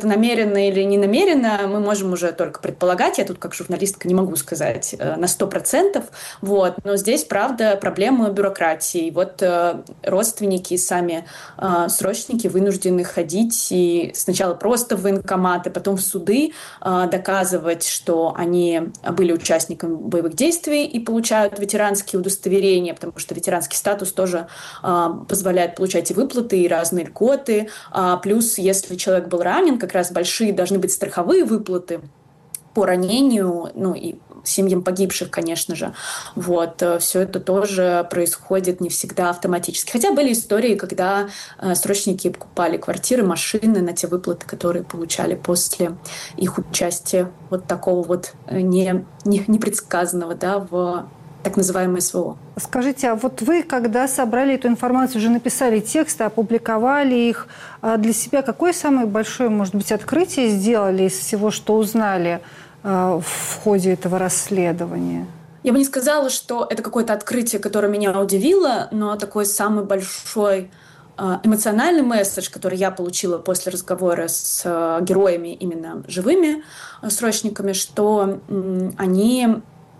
это намеренно или не намеренно, мы можем уже только предполагать. Я тут как журналистка не могу сказать на 100%. Вот. Но здесь, правда, проблема бюрократии. Вот родственники, сами срочники вынуждены ходить и сначала просто в военкоматы, потом в суды, доказывать, что они были участниками боевых действий и получают ветеранские удостоверения, потому что ветеранский статус тоже позволяет получать и выплаты, и разные льготы. Плюс, если человек был ранен, как раз большие должны быть страховые выплаты по ранению, ну и семьям погибших, конечно же. Вот. Все это тоже происходит не всегда автоматически. Хотя были истории, когда срочники покупали квартиры, машины на те выплаты, которые получали после их участия вот такого вот непредсказанного, да, в так называемое СВО. Скажите, а вот вы, когда собрали эту информацию, уже написали тексты, опубликовали их, для себя какое самое большое, может быть, открытие сделали из всего, что узнали в ходе этого расследования? Я бы не сказала, что это какое-то открытие, которое меня удивило, но такой самый большой эмоциональный месседж, который я получила после разговора с героями, именно живыми срочниками, что они...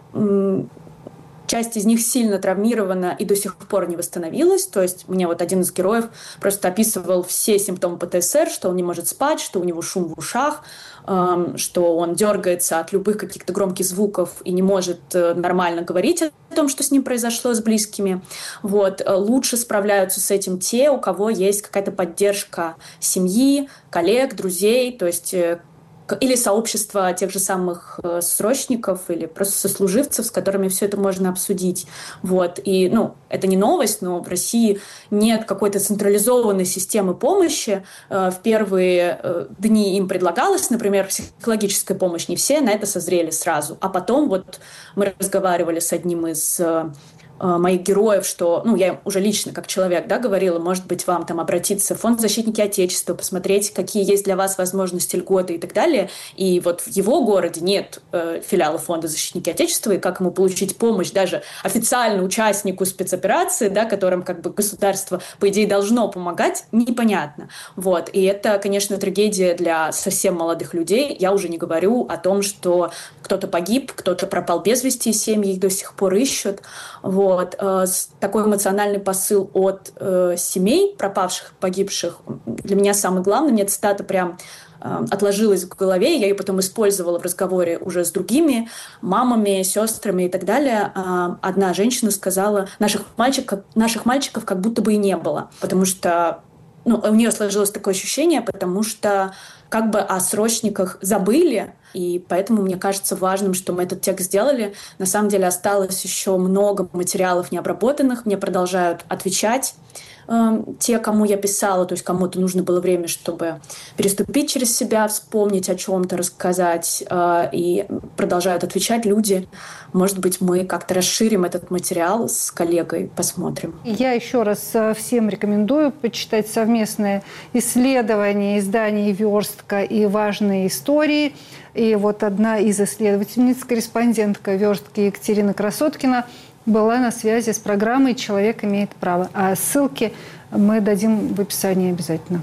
Часть из них сильно травмирована и до сих пор не восстановилась. То есть мне вот один из героев просто описывал все симптомы ПТСР, что он не может спать, что у него шум в ушах, что он дергается от любых каких-то громких звуков и не может нормально говорить о том, что с ним произошло с близкими. Вот. Лучше справляются с этим те, у кого есть какая-то поддержка семьи, коллег, друзей, то есть или сообщества тех же самых срочников, или просто сослуживцев, с которыми все это можно обсудить. Вот. И, это не новость, но в России нет какой-то централизованной системы помощи. В первые дни им предлагалась, например, психологическая помощь. Не все на это созрели сразу. А потом вот мы разговаривали с одним из моих героев, что, я уже лично как человек, говорила, может быть, вам там обратиться в фонд «Защитники Отечества», посмотреть, какие есть для вас возможности, льготы и так далее. И вот в его городе нет филиала фонда «Защитники Отечества», и как ему получить помощь даже официально участнику спецоперации, которым как бы государство, по идее, должно помогать, непонятно. Вот. И это, конечно, трагедия для совсем молодых людей. Я уже не говорю о том, что кто-то погиб, кто-то пропал без вести, семьи их до сих пор ищут. Вот. Такой эмоциональный посыл от семей пропавших, погибших для меня самый главный. Мне эта цитата прям отложилась в голове, я ее потом использовала в разговоре уже с другими мамами, сестрами и так далее. Одна женщина сказала, наших мальчиков как будто бы и не было, потому что у нее сложилось такое ощущение, потому что как бы о срочниках забыли, и поэтому мне кажется важным, что мы этот текст сделали. На самом деле осталось еще много материалов необработанных, мне продолжают отвечать те, кому я писала, то есть кому-то нужно было время, чтобы переступить через себя, вспомнить о чем-то, рассказать, и продолжают отвечать люди. Может быть, мы как-то расширим этот материал с коллегой, посмотрим. Я еще раз всем рекомендую почитать совместное исследование изданий «Верстка» и «Важные истории». И вот одна из исследовательниц, корреспондентка «Верстки» Екатерина Красоткина, была на связи с программой «Человек имеет право». А ссылки мы дадим в описании обязательно.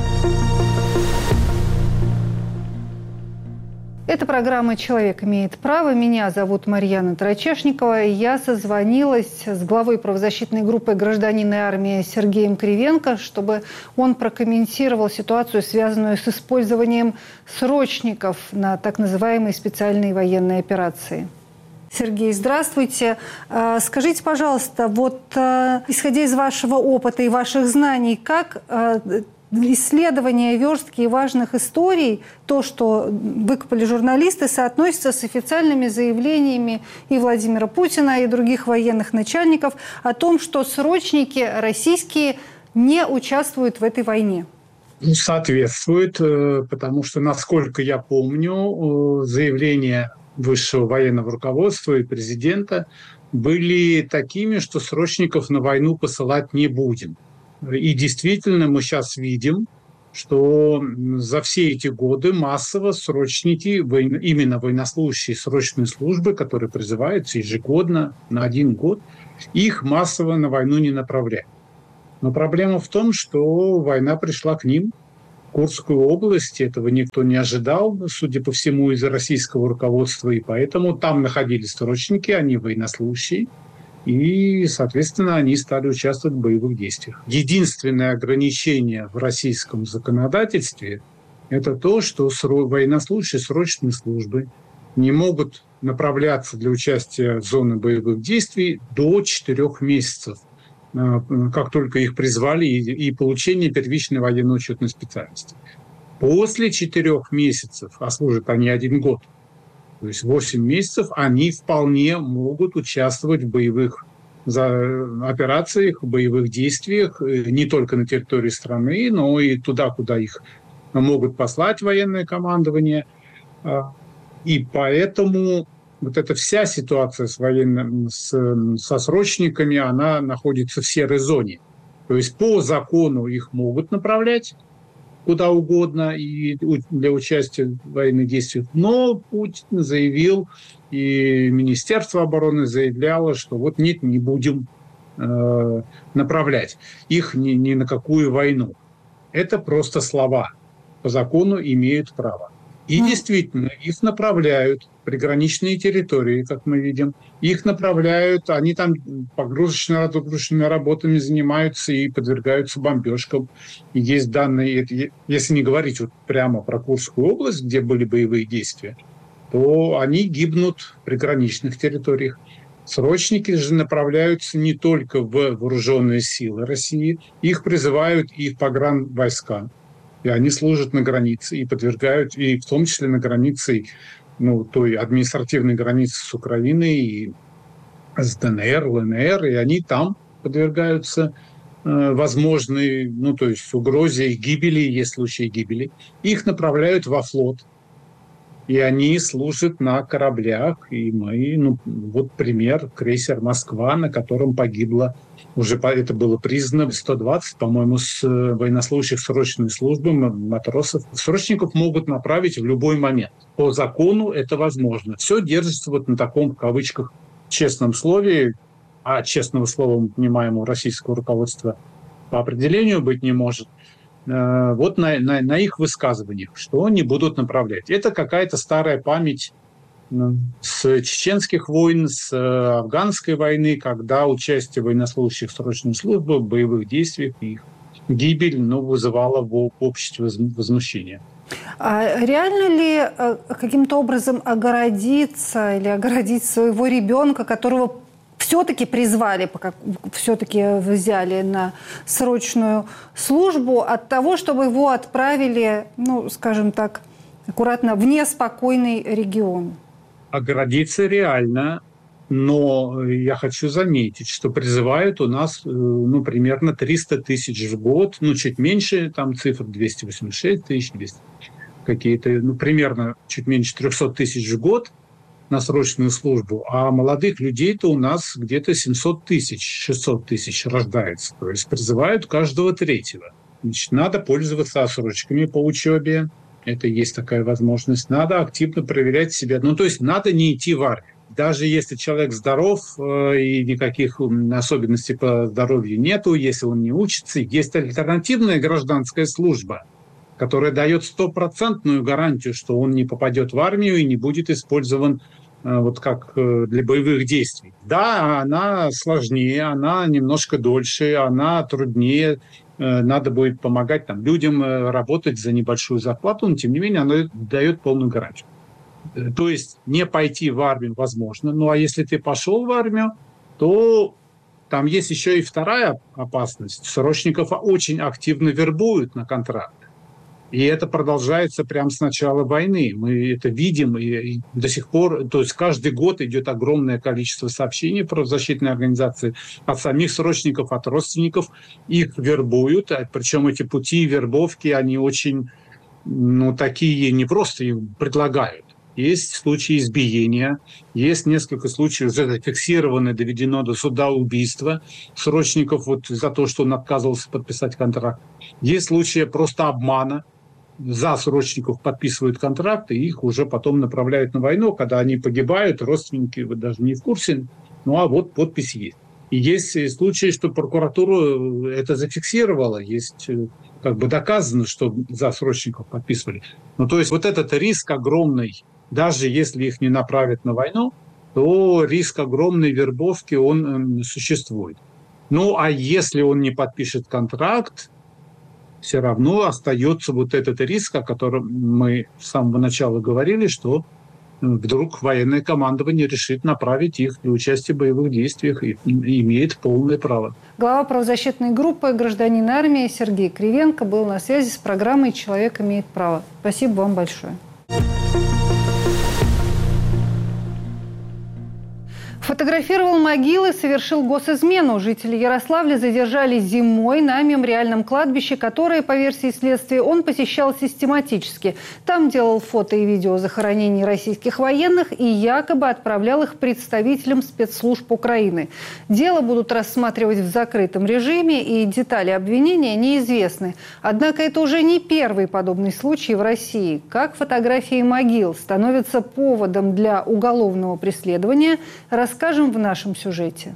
Это программа «Человек имеет право». Меня зовут Марьяна Тарачешникова. Я созвонилась с главой правозащитной группы «Гражданин и армия» Сергеем Кривенко, чтобы он прокомментировал ситуацию, связанную с использованием срочников на так называемой специальной военной операции. Сергей, здравствуйте. Скажите, пожалуйста, вот исходя из вашего опыта и ваших знаний, как исследование верстки и важных историй, то, что выкопали журналисты, соотносится с официальными заявлениями и Владимира Путина, и других военных начальников о том, что срочники российские не участвуют в этой войне? Соответствует, потому что, насколько я помню, заявления высшего военного руководства и президента были такими, что срочников на войну посылать не будем. И действительно мы сейчас видим, что за все эти годы массово срочники, именно военнослужащие срочной службы, которые призываются ежегодно на 1 год, их массово на войну не направляют. Но проблема в том, что война пришла к ним, Курскую область. Этого никто не ожидал, судя по всему, из российского руководства. И поэтому там находились срочники, они военнослужащие. И, соответственно, они стали участвовать в боевых действиях. Единственное ограничение в российском законодательстве – это то, что военнослужащие срочной службы не могут направляться для участия в зоне боевых действий до 4 месяцев, как только их призвали, и получения первичной военно-учетной специальности. После 4 месяцев, а служат они 1 год, то есть 8 месяцев, они вполне могут участвовать в боевых операциях, в боевых действиях не только на территории страны, но и туда, куда их могут послать военное командование. И поэтому вот эта вся ситуация со срочниками, она находится в серой зоне. То есть по закону их могут направлять куда угодно и для участия в военных действиях. Но Путин заявил, и Министерство обороны заявляло, что вот нет, не будем направлять их ни на какую войну. Это просто слова. По закону имеют право. И действительно, их направляют в приграничные территории, как мы видим. Их направляют, они там погрузочно-разгрузочными работами занимаются и подвергаются бомбежкам. И есть данные, если не говорить вот прямо про Курскую область, где были боевые действия, то они гибнут в приграничных территориях. Срочники же направляются не только в вооруженные силы России, их призывают и в погранвойска. И они служат на границе и подвергают, и в том числе на границе, той административной границы с Украиной, и с ДНР, ЛНР, и они там подвергаются возможной, угрозе и гибели, есть случаи гибели. Их направляют во флот, и они служат на кораблях. И вот пример, крейсер «Москва», на котором погибло, уже это было признано, 120, по-моему, с военнослужащих срочной службы, матросов. Срочников могут направить в любой момент. По закону это возможно. Все держится вот на таком, в кавычках, честном слове, а честного слова, мы понимаем, у российского руководства по определению быть не может. Вот на их высказываниях, что они будут направлять. Это какая-то старая память с чеченских войн, с афганской войны, когда участие военнослужащих срочной службы в боевых действиях и их гибель вызывала в обществе возмущение. А реально ли каким-то образом огородиться или огородить своего ребенка, которого все-таки призвали, все-таки взяли на срочную службу, от того, чтобы его отправили, скажем так, аккуратно, в неспокойный регион? Оградиться реально, но я хочу заметить, что призывают у нас примерно 300 тысяч в год, чуть меньше, там цифра 286 тысяч, 200, какие-то, примерно чуть меньше 300 тысяч в год на срочную службу, а молодых людей-то у нас где-то 700 тысяч, 600 тысяч рождается, то есть призывают каждого 3-го. Значит, надо пользоваться отсрочками по учебе. Это есть такая возможность. Надо активно проверять себя. То есть надо не идти в армию. Даже если человек здоров и никаких особенностей по здоровью нету, если он не учится, есть альтернативная гражданская служба, которая дает 100% гарантию, что он не попадет в армию и не будет использован как для боевых действий. Да, она сложнее, она немножко дольше, она труднее. Надо будет помогать людям работать за небольшую зарплату, но тем не менее она дает полную гарантию. То есть не пойти в армию возможно, а если ты пошел в армию, то там есть еще и вторая опасность. Срочников очень активно вербуют на контракт. И это продолжается прямо с начала войны. Мы это видим и до сих пор, то есть каждый год идет огромное количество сообщений про правозащитные организации от самих срочников, от родственников. Их вербуют, причем эти пути вербовки, они очень, такие не просто их предлагают. Есть случаи избиения, есть несколько случаев, уже зафиксировано, доведено до суда убийства срочников за то, что он отказывался подписать контракт. Есть случаи просто обмана. За срочников подписывают контракты, и их уже потом направляют на войну. Когда они погибают, родственники даже не в курсе, а вот подпись есть. И есть случаи, что прокуратура это зафиксировала. Есть как бы доказано, что за срочников подписывали. Ну, то есть вот этот риск огромный, даже если их не направят на войну, то риск огромной вербовки, он существует. Ну, а если он не подпишет контракт, все равно остается вот этот риск, о котором мы с самого начала говорили, что вдруг военное командование решит направить их для участия в боевых действиях и имеет полное право. Глава правозащитной группы «Гражданин армии» Сергей Кривенко был на связи с программой «Человек имеет право». Спасибо вам большое. Фотографировал могилы, совершил госизмену. Жители Ярославля задержали зимой на мемориальном кладбище, которое, по версии следствия, он посещал систематически. Там делал фото и видео захоронений российских военных и якобы отправлял их представителям спецслужб Украины. Дело будут рассматривать в закрытом режиме, и детали обвинения неизвестны. Однако это уже не первый подобный случай в России. Как фотографии могил становятся поводом для уголовного преследования, расскажем в нашем сюжете.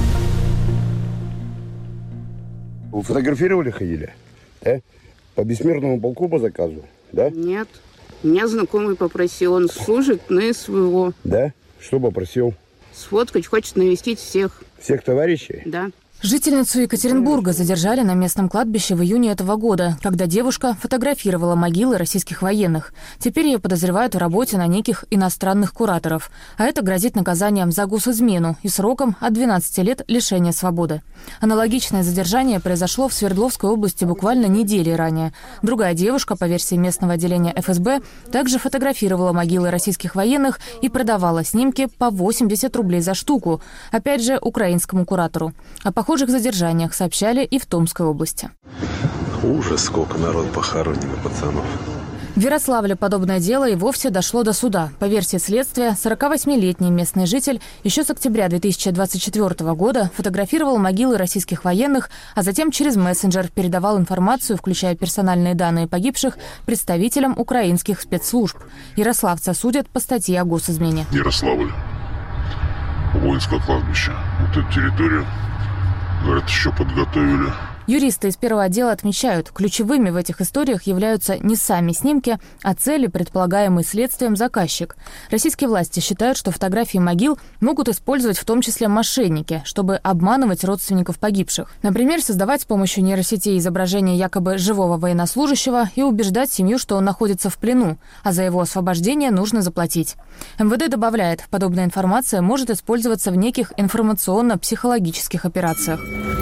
Вы фотографировали, ходили? Да? По бессмертному полку по заказу? Да? Нет. Меня знакомый попросил. Он служит на СВО. Да? Что попросил? Сфоткать, хочет навестить всех. Всех товарищей? Да. Жительницу Екатеринбурга задержали на местном кладбище в июне этого года, когда девушка фотографировала могилы российских военных. Теперь ее подозревают в работе на неких иностранных кураторов. А это грозит наказанием за госизмену и сроком от 12 лет лишения свободы. Аналогичное задержание произошло в Свердловской области буквально недели ранее. Другая девушка, по версии местного отделения ФСБ, также фотографировала могилы российских военных и продавала снимки по 80 рублей за штуку. Опять же, украинскому куратору. О похожих задержаниях сообщали и в Томской области. Ужас, сколько народ похоронено, пацанов. В Ярославле подобное дело и вовсе дошло до суда. По версии следствия, 48-летний местный житель еще с октября 2024 года фотографировал могилы российских военных, а затем через мессенджер передавал информацию, включая персональные данные погибших, представителям украинских спецслужб. Ярославца судят по статье о госизмене. Ярославль. Воинское кладбище. Вот эту территорию, говорят, еще подготовили. Юристы из первого отдела отмечают, ключевыми в этих историях являются не сами снимки, а цели, предполагаемые следствием, заказчик. Российские власти считают, что фотографии могил могут использовать в том числе мошенники, чтобы обманывать родственников погибших. Например, создавать с помощью нейросетей изображение якобы живого военнослужащего и убеждать семью, что он находится в плену, а за его освобождение нужно заплатить. МВД добавляет, подобная информация может использоваться в неких информационно-психологических операциях.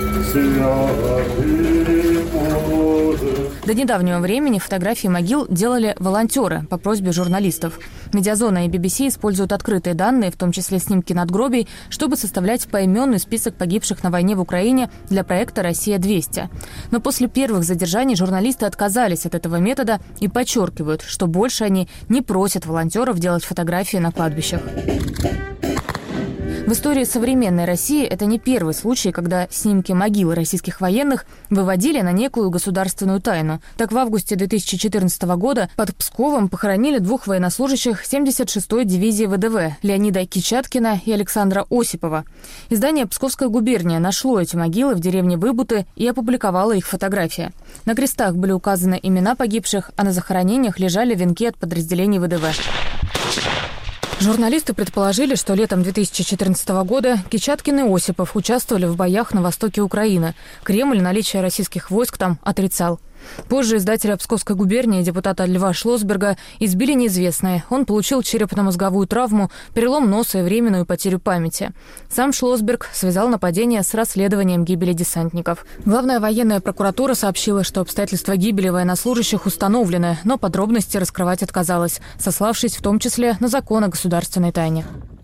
До недавнего времени фотографии могил делали волонтеры по просьбе журналистов. Медиазона и BBC используют открытые данные, в том числе снимки надгробий, чтобы составлять поименный список погибших на войне в Украине для проекта «Россия-200». Но после первых задержаний журналисты отказались от этого метода и подчеркивают, что больше они не просят волонтеров делать фотографии на кладбищах. В истории современной России это не первый случай, когда снимки могил российских военных выводили на некую государственную тайну. Так, в августе 2014 года под Псковом похоронили двух военнослужащих 76-й дивизии ВДВ – Леонида Кичаткина и Александра Осипова. Издание «Псковская губерния» нашло эти могилы в деревне Выбуты и опубликовало их фотографии. На крестах были указаны имена погибших, а на захоронениях лежали венки от подразделений ВДВ. Журналисты предположили, что летом 2014 года Кичаткин и Осипов участвовали в боях на востоке Украины. Кремль наличие российских войск там отрицал. Позже издателя Псковской губернии, депутата Льва Шлосберга, избили неизвестные. Он получил черепно-мозговую травму, перелом носа и временную потерю памяти. Сам Шлосберг связал нападение с расследованием гибели десантников. Главная военная прокуратура сообщила, что обстоятельства гибели военнослужащих установлены, но подробности раскрывать отказалась, сославшись в том числе на закон о государственной тайне.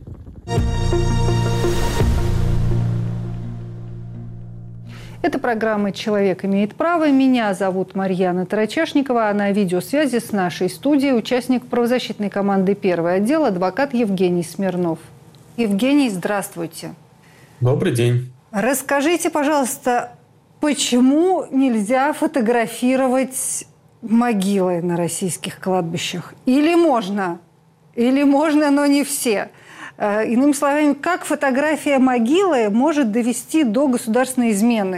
Это программа «Человек имеет право». Меня зовут Марьяна Тарачешникова, а на видеосвязи с нашей студией участник правозащитной команды «Первый отдел» адвокат Евгений Смирнов. Евгений, здравствуйте. Добрый день. Расскажите, пожалуйста, почему нельзя фотографировать могилы на российских кладбищах? Или можно, но не все. Иными словами, как фотография могилы может довести до государственной измены?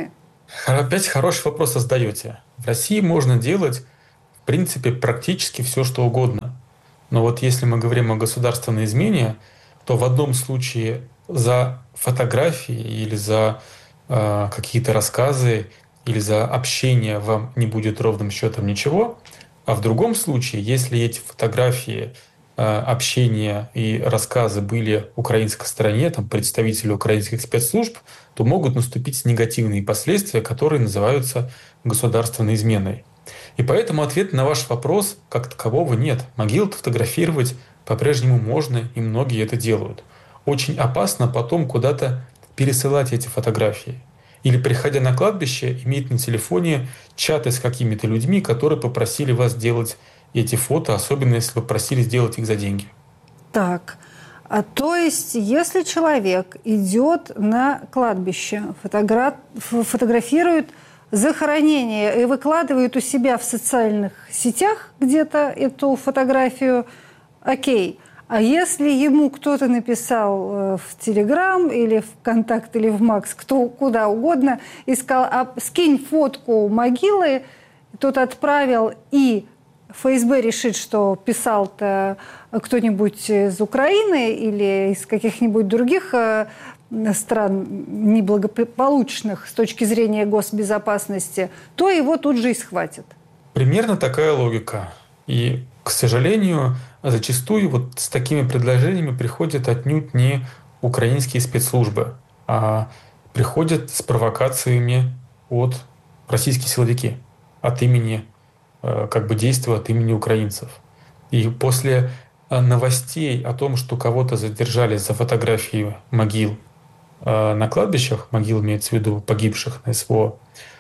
Опять хороший вопрос задаете. В России можно делать, в принципе, практически все, что угодно. Но вот если мы говорим о государственной измене, то в одном случае за фотографии или за какие-то рассказы или за общение вам не будет ровным счетом ничего, а в другом случае, если эти фотографии, общения и рассказы были украинской стороне, там, представители украинских спецслужб, то могут наступить негативные последствия, которые называются государственной изменой. И поэтому ответа на ваш вопрос как такового нет. Могилы фотографировать по-прежнему можно, и многие это делают. Очень опасно потом куда-то пересылать эти фотографии. Или, приходя на кладбище, иметь на телефоне чаты с какими-то людьми, которые попросили вас сделать эти фото, особенно если вы просили сделать их за деньги. Так, то есть, если человек идет на кладбище, фотографирует захоронение и выкладывает у себя в социальных сетях где-то эту фотографию, окей. А если ему кто-то написал в Телеграм или в Контакт или в Макс, кто куда угодно, и сказал, скинь фотку могилы, тот отправил, и ФСБ решит, что писал-то кто-нибудь из Украины или из каких-нибудь других стран неблагополучных с точки зрения госбезопасности, то его тут же и схватят. Примерно такая логика. И, к сожалению, зачастую вот с такими предложениями приходят отнюдь не украинские спецслужбы, а приходят с провокациями от российские силовики, от имени, действия от имени украинцев. И после новостей о том, что кого-то задержали за фотографии могил на кладбищах, могил имеется в виду погибших на СВО,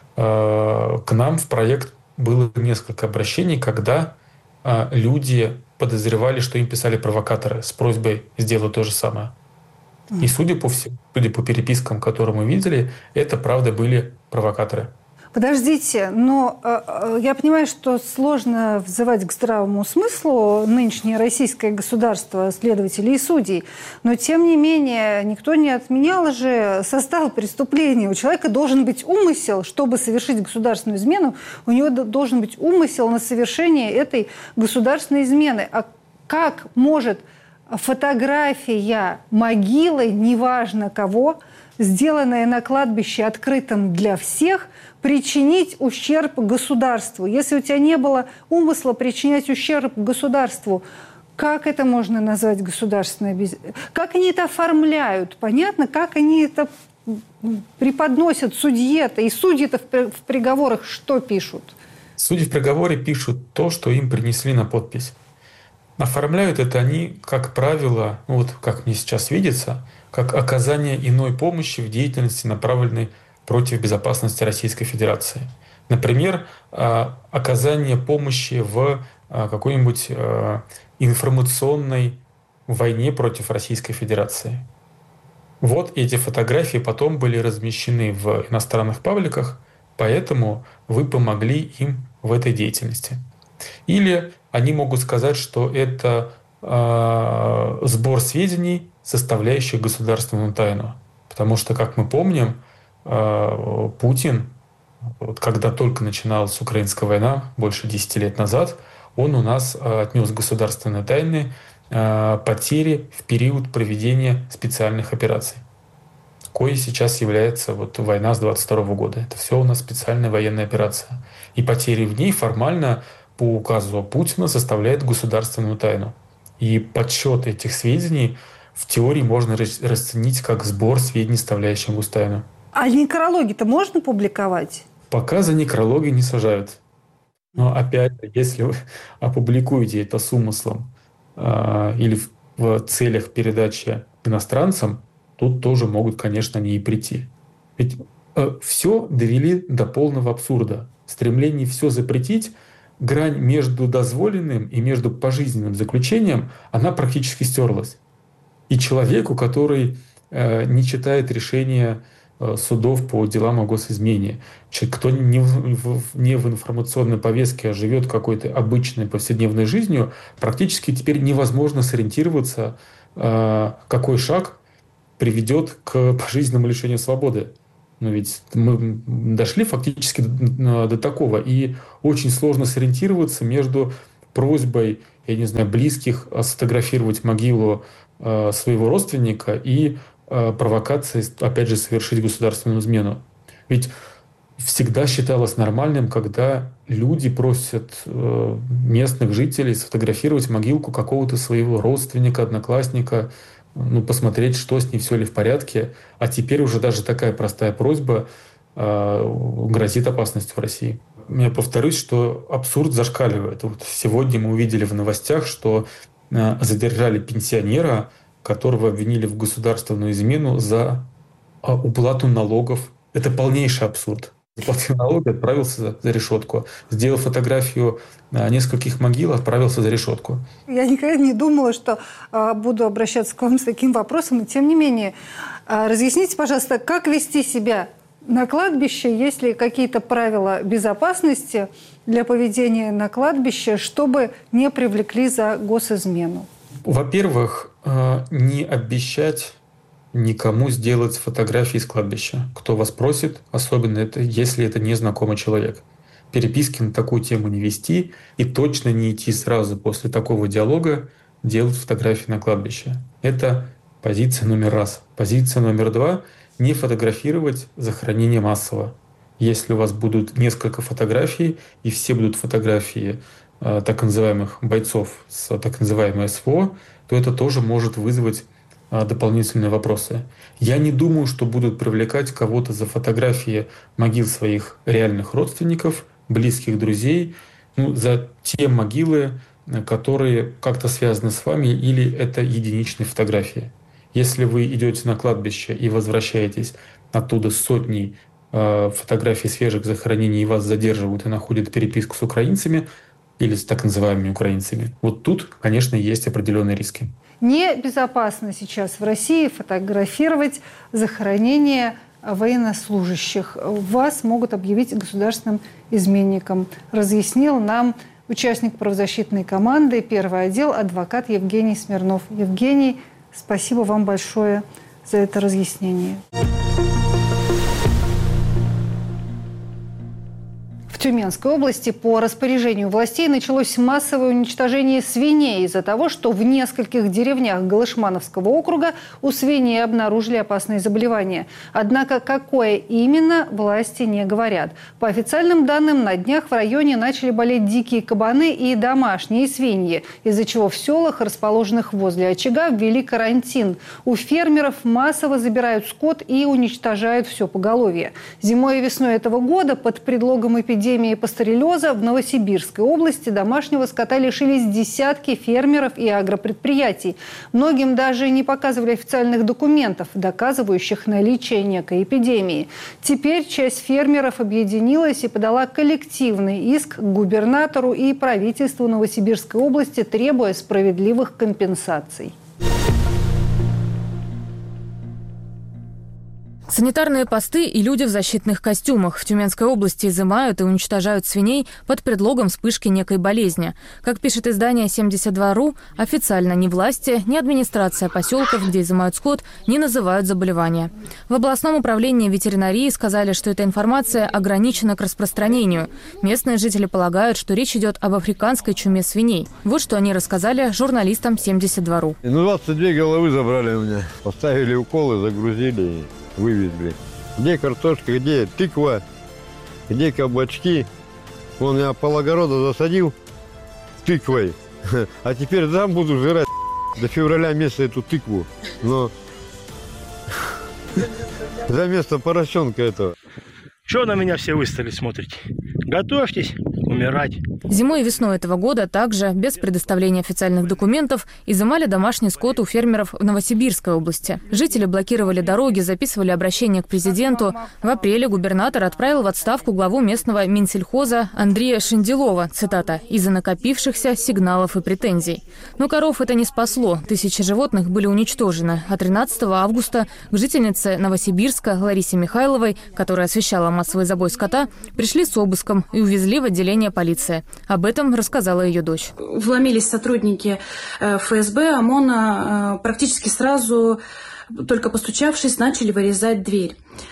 к нам в проект было несколько обращений, когда люди подозревали, что им писали провокаторы с просьбой сделать то же самое. И судя по всему, судя по перепискам, которые мы видели, это правда были провокаторы. Подождите, но я понимаю, что сложно взывать к здравому смыслу нынешнее российское государство, следователей и судей, но тем не менее никто не отменял же состав преступления. У человека должен быть умысел, чтобы совершить государственную измену, у него должен быть умысел на совершение этой государственной измены. А как может фотография могилы, неважно кого, сделанная на кладбище открытым для всех, причинить ущерб государству? Если у тебя не было умысла причинять ущерб государству, как это можно назвать государственной безопасностью? Как они это оформляют? Понятно, как они это преподносят судье-то? И судьи-то в приговорах что пишут? Судьи в приговоре пишут то, что им принесли на подпись. Оформляют это они, как правило, как мне сейчас видится, как оказание иной помощи в деятельности, направленной против безопасности Российской Федерации. Например, оказание помощи в какой-нибудь информационной войне против Российской Федерации. Вот эти фотографии потом были размещены в иностранных пабликах, поэтому вы помогли им в этой деятельности. Или они могут сказать, что это сбор сведений, составляющих государственную тайну. Потому что, как мы помним, Путин, когда только начиналась украинская война, больше 10 лет назад, он у нас отнес государственные тайны потери в период проведения специальных операций, коей сейчас является война с 22 года. Это все у нас специальная военная операция. И потери в ней формально по указу Путина составляют государственную тайну. И подсчет этих сведений в теории можно расценить как сбор сведений, составляющих гостайну. А некрологи-то можно публиковать? Пока за некрологи не сажают. Но опять, если вы опубликуете это с умыслом или в целях передачи иностранцам, тут тоже могут, конечно, они и прийти. Ведь все довели до полного абсурда. Стремление все запретить, грань между дозволенным и между пожизненным заключением, она практически стерлась. И человеку, который не читает решения судов по делам о госизмене, кто не в информационной повестке, а живет какой-то обычной повседневной жизнью, практически теперь невозможно сориентироваться, какой шаг приведет к пожизненному лишению свободы. Но ведь мы дошли фактически до такого. И очень сложно сориентироваться между просьбой, я не знаю, близких сфотографировать могилу своего родственника и провокацией, опять же, совершить государственную измену. Ведь всегда считалось нормальным, когда люди просят местных жителей сфотографировать могилку какого-то своего родственника, одноклассника, посмотреть, что с ней, все ли в порядке. А теперь уже даже такая простая просьба грозит опасностью в России. Я повторюсь, что абсурд зашкаливает. Вот сегодня мы увидели в новостях, что задержали пенсионера, которого обвинили в государственную измену за уплату налогов. Это полнейший абсурд. Заплатил налоги, отправился за решетку. Сделал фотографию нескольких могил, отправился за решетку. Я никогда не думала, что буду обращаться к вам с таким вопросом. Но тем не менее, разъясните, пожалуйста, как вести себя на кладбище, есть ли какие-то правила безопасности для поведения на кладбище, чтобы не привлекли за госизмену? Во-первых, не обещать никому сделать фотографии с кладбища. Кто вас просит, особенно если это незнакомый человек. Переписки на такую тему не вести и точно не идти сразу после такого диалога делать фотографии на кладбище. Это позиция номер раз. Позиция номер два — не фотографировать захоронение массово. Если у вас будут несколько фотографий, и все будут фотографии так называемых бойцов с так называемой СВО, то это тоже может вызвать дополнительные вопросы. Я не думаю, что будут привлекать кого-то за фотографии могил своих реальных родственников, близких друзей, за те могилы, которые как-то связаны с вами, или это единичные фотографии. Если вы идете на кладбище и возвращаетесь оттуда с сотней фотографий свежих захоронений, и вас задерживают и находят переписку с украинцами или с так называемыми украинцами, вот тут, конечно, есть определенные риски. Небезопасно сейчас в России фотографировать захоронение военнослужащих. Вас могут объявить государственным изменником, разъяснил нам участник правозащитной команды, первый отдел, адвокат Евгений Смирнов. Евгений, спасибо вам большое за это разъяснение. В Тюменской области по распоряжению властей началось массовое уничтожение свиней из-за того, что в нескольких деревнях Галышмановского округа у свиней обнаружили опасные заболевания. Однако какое именно, власти не говорят. По официальным данным, на днях в районе начали болеть дикие кабаны и домашние свиньи, из-за чего в селах, расположенных возле очага, ввели карантин. У фермеров массово забирают скот и уничтожают все поголовье. Зимой и весной этого года под предлогом эпидемии пастереллеза в Новосибирской области домашнего скота лишились десятки фермеров и агропредприятий. Многим даже не показывали официальных документов, доказывающих наличие некой эпидемии. Теперь часть фермеров объединилась и подала коллективный иск к губернатору и правительству Новосибирской области, требуя справедливых компенсаций. Санитарные посты и люди в защитных костюмах в Тюменской области изымают и уничтожают свиней под предлогом вспышки некой болезни. Как пишет издание 72.ru, официально ни власти, ни администрация поселков, где изымают скот, не называют заболевания. В областном управлении ветеринарии сказали, что эта информация ограничена к распространению. Местные жители полагают, что речь идет об африканской чуме свиней. Вот что они рассказали журналистам 72.ru. 22 головы забрали у меня. Поставили уколы, загрузили. Вывезли. Где картошка, где тыква, где кабачки. Вон я пологорода засадил тыквой, а теперь там буду жрать до февраля месяца эту тыкву. Но за место поросенка этого. Чего на меня все выстали смотрите? Готовьтесь умирать. Зимой и весной этого года также, без предоставления официальных документов, изымали домашний скот у фермеров в Новосибирской области. Жители блокировали дороги, записывали обращение к президенту. В апреле губернатор отправил в отставку главу местного Минсельхоза Андрея Шенделова, цитата, «из-за накопившихся сигналов и претензий». Но коров это не спасло. Тысячи животных были уничтожены. А 13 августа к жительнице Новосибирска Ларисе Михайловой, которая освещала массовый забой скота, пришли с обыском и увезли в отделение полиции. Об этом рассказала ее дочь. Вломились сотрудники ФСБ, ОМОНа, практически сразу, только постучавшись, начали вырезать дверь.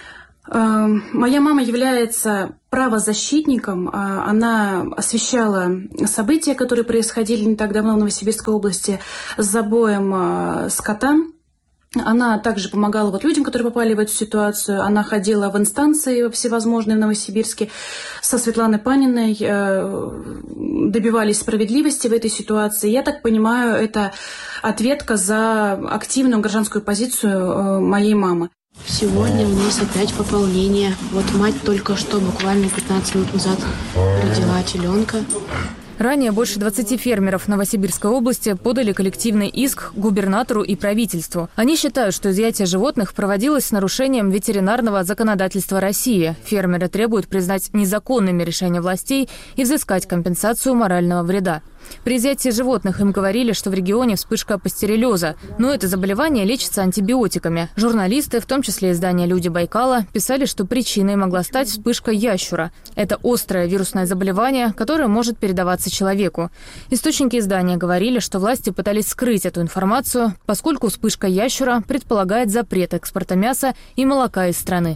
Моя мама является правозащитником. Она освещала события, которые происходили не так давно в Новосибирской области с забоем скота. Она также помогала людям, которые попали в эту ситуацию. Она ходила в инстанции всевозможные в Новосибирске со Светланой Паниной, добивались справедливости в этой ситуации. Я так понимаю, это ответка за активную гражданскую позицию моей мамы. Сегодня у нас опять пополнение. Вот мать только что, буквально 15 минут назад, родила теленка. Ранее больше 20 фермеров Новосибирской области подали коллективный иск губернатору и правительству. Они считают, что изъятие животных проводилось с нарушением ветеринарного законодательства России. Фермеры требуют признать незаконными решения властей и взыскать компенсацию морального вреда. При изъятии животных им говорили, что в регионе вспышка пастереллеза, но это заболевание лечится антибиотиками. Журналисты, в том числе издания «Люди Байкала», писали, что причиной могла стать вспышка ящура. Это острое вирусное заболевание, которое может передаваться человеку. Источники издания говорили, что власти пытались скрыть эту информацию, поскольку вспышка ящура предполагает запрет экспорта мяса и молока из страны.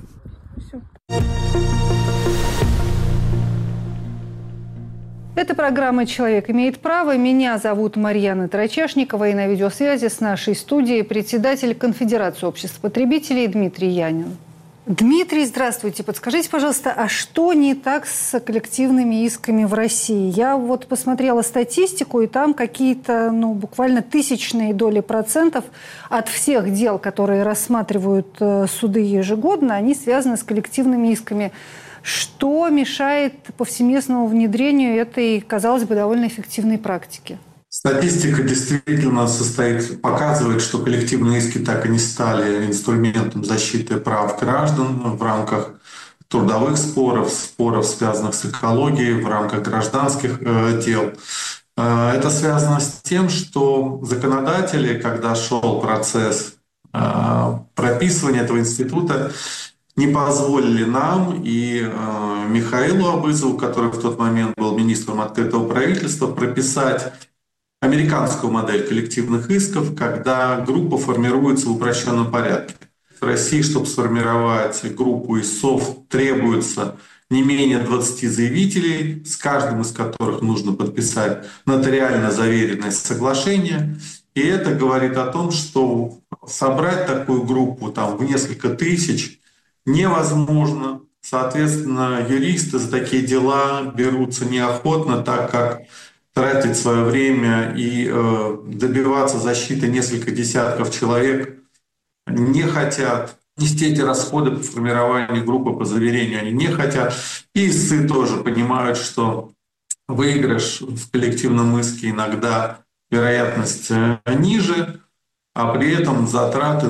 Это программа «Человек имеет право». Меня зовут Марьяна Тарачешникова, и на видеосвязи с нашей студией председатель Конфедерации обществ потребителей Дмитрий Янин. Дмитрий, здравствуйте. Подскажите, пожалуйста, а что не так с коллективными исками в России? Я посмотрела статистику, и там какие-то, буквально тысячные доли процентов от всех дел, которые рассматривают суды ежегодно, они связаны с коллективными исками. Что мешает повсеместному внедрению этой, казалось бы, довольно эффективной практики? Статистика действительно показывает, что коллективные иски так и не стали инструментом защиты прав граждан в рамках трудовых споров, связанных с экологией, в рамках гражданских дел. Это связано с тем, что законодатели, когда шел процесс прописывания этого института, не позволили нам и Михаилу Абызову, который в тот момент был министром открытого правительства, прописать американскую модель коллективных исков, когда группа формируется в упрощенном порядке. В России, чтобы сформировать группу истцов, требуется не менее 20 заявителей, с каждым из которых нужно подписать нотариально заверенное соглашение. И это говорит о том, что собрать такую группу в несколько тысяч невозможно. Соответственно, юристы за такие дела берутся неохотно, так как тратить свое время и добиваться защиты несколько десятков человек не хотят. Нести эти расходы по формированию группы по заверению они не хотят. И истцы тоже понимают, что выигрыш в коллективном иске иногда вероятность ниже, а при этом затраты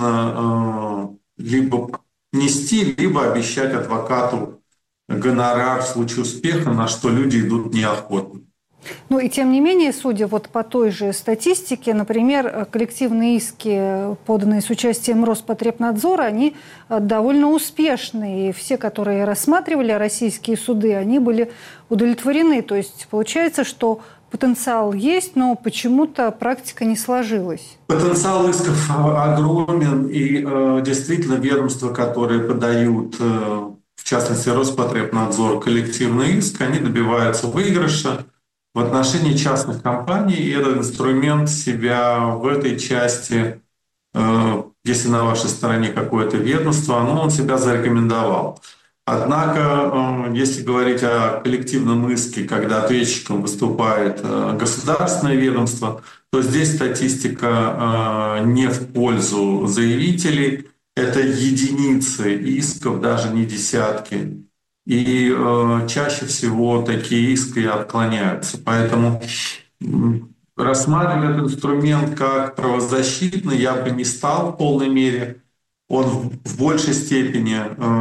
нужно либо нести, либо обещать адвокату гонорар в случае успеха, на что люди идут неохотно. И тем не менее, судя по той же статистике, например, коллективные иски, поданные с участием Роспотребнадзора, они довольно успешны. И все, которые рассматривали российские суды, они были удовлетворены. То есть получается, что потенциал есть, но почему-то практика не сложилась. Потенциал исков огромен, и действительно ведомства, которые подают, в частности Роспотребнадзор, коллективный иск, они добиваются выигрыша в отношении частных компаний, и этот инструмент себя в этой части, если на вашей стороне какое-то ведомство, он себя зарекомендовал. Однако, если говорить о коллективном иске, когда ответчиком выступает государственное ведомство, то здесь статистика не в пользу заявителей. Это единицы исков, даже не десятки. И чаще всего такие иски отклоняются. Поэтому рассматривать этот инструмент как правозащитный я бы не стал в полной мере. Он в большей степени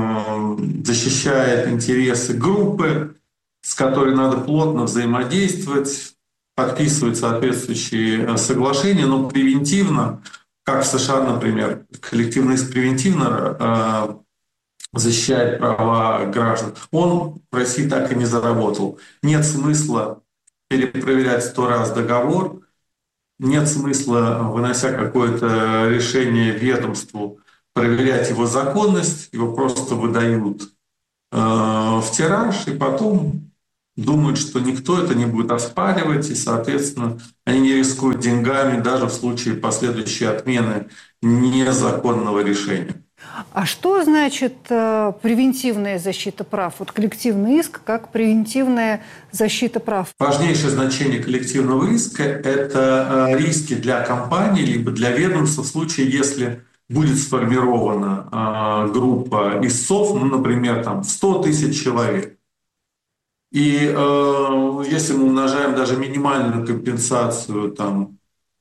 защищает интересы группы, с которой надо плотно взаимодействовать, подписывать соответствующие соглашения, но превентивно, как в США, например, коллективный иск превентивно защищает права граждан. Он в России так и не заработал. Нет смысла перепроверять 100 раз договор, нет смысла, вынося какое-то решение ведомству, проверять его законность, его просто выдают в тираж, и потом думают, что никто это не будет оспаривать, и, соответственно, они не рискуют деньгами даже в случае последующей отмены незаконного решения. А что значит превентивная защита прав? Вот коллективный иск как превентивная защита прав. Важнейшее значение коллективного иска – это риски для компании либо для ведомства в случае, если будет сформирована группа истцов, ну, например, там 100 тысяч человек. И если мы умножаем даже минимальную компенсацию там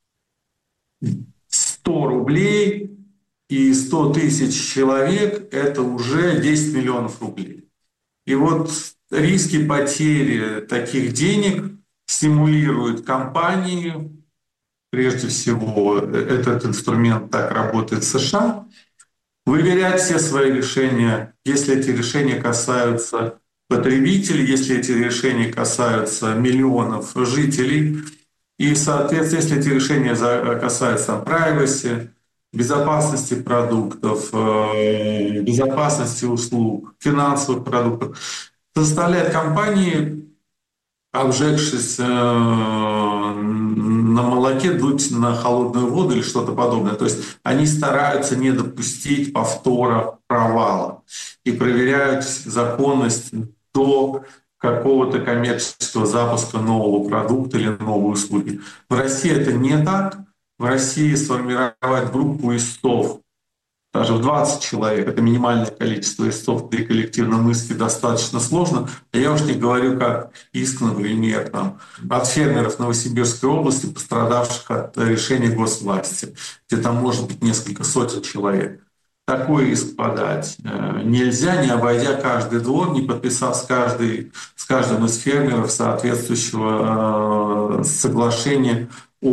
100 рублей и 100 тысяч человек, это уже 10 миллионов рублей. И вот риски потери таких денег стимулируют компании, прежде всего этот инструмент так работает в США, выверять все свои решения, если эти решения касаются потребителей, если эти решения касаются миллионов жителей, и, соответственно, если эти решения касаются privacy, безопасности продуктов, безопасности услуг, финансовых продуктов, заставляет компании, обжегшись на молоке, дуть на холодную воду или что-то подобное. То есть они стараются не допустить повтора провала и проверяют законность до какого-то коммерческого запуска нового продукта или новой услуги. В России это не так. В России сформировать группу истцов даже в 20 человек, это минимальное количество истцов при коллективном иске, достаточно сложно. А я уж не говорю, как иск, например, там, от фермеров Новосибирской области, пострадавших от решения госвласти, где там может быть несколько сотен человек. Такой иск подать нельзя, не обойдя каждый двор, не подписав с каждым из фермеров соответствующего соглашения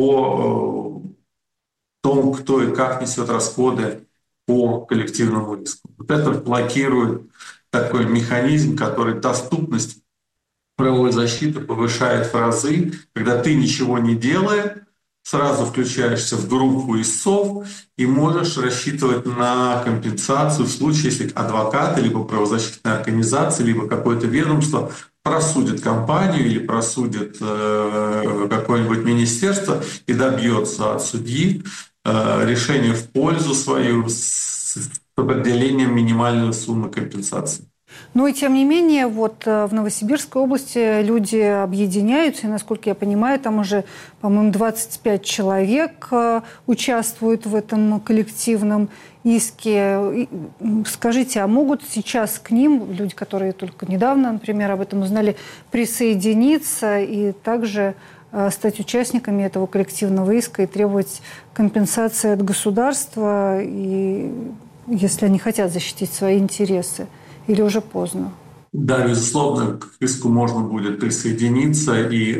о том, кто и как несет расходы по коллективному иску. Вот это блокирует такой механизм, который доступность правовой защиты повышает в разы, когда ты ничего не делая, сразу включаешься в группу истцов и можешь рассчитывать на компенсацию в случае, если адвокаты, либо правозащитная организация, либо какое-то ведомство просудит компанию или просудит какое-нибудь министерство и добьется от судьи решение в пользу свою с определением минимальной суммы компенсации. Ну и тем не менее, вот в Новосибирской области люди объединяются, и, насколько я понимаю, там уже, по-моему, 25 человек участвуют в этом коллективном иске. Скажите, а могут сейчас к ним, люди, которые только недавно, например, об этом узнали, присоединиться и также стать участниками этого коллективного иска и требовать компенсации от государства, и, если они хотят защитить свои интересы? Или уже поздно? Да, безусловно, к иску можно будет присоединиться, и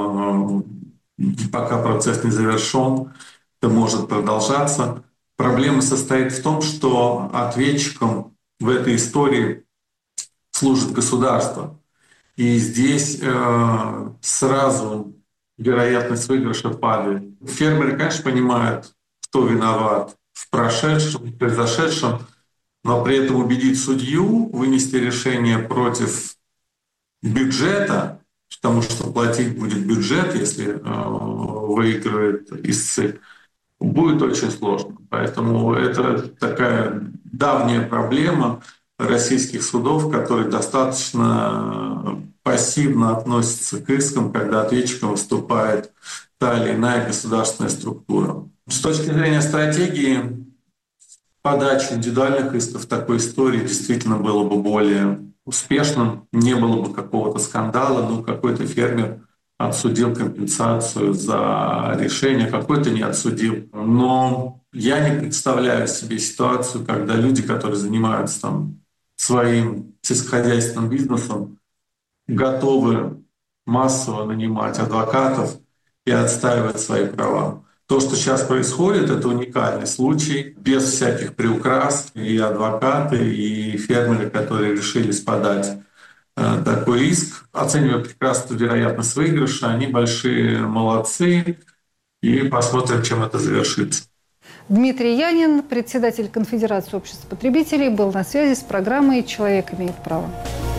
пока процесс не завершен, это может продолжаться. Проблема состоит в том, что ответчиком в этой истории служит государство. И здесь сразу вероятность выигрыша падает. Фермеры, конечно, понимают, кто виноват в прошедшем, в произошедшем, но при этом убедить судью вынести решение против бюджета, потому что платить будет бюджет, если выигрывает истцы, будет очень сложно. Поэтому это такая давняя проблема российских судов, которые достаточно пассивно относятся к искам, когда ответчиком выступает та или иная государственная структура. С точки зрения стратегии, подача индивидуальных исков в такой истории действительно было бы более успешным, не было бы какого-то скандала, какой-то фермер отсудил компенсацию за решение, какой-то не отсудил. Но я не представляю себе ситуацию, когда люди, которые занимаются своим сельскохозяйственным бизнесом, готовы массово нанимать адвокатов и отстаивать свои права. То, что сейчас происходит, это уникальный случай, без всяких приукрас. И адвокаты, и фермеры, которые решились подать такой иск, оценивая прекрасно вероятность выигрыша, они большие молодцы, и посмотрим, чем это завершится. Дмитрий Янин, председатель Конфедерации обществ потребителей, был на связи с программой «Человек имеет право».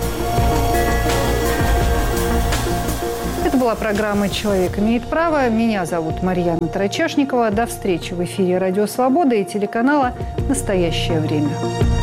Это была программа «Человек имеет право». Меня зовут Марьяна Тарачешникова. До встречи в эфире «Радио Свобода» и телеканала «Настоящее время».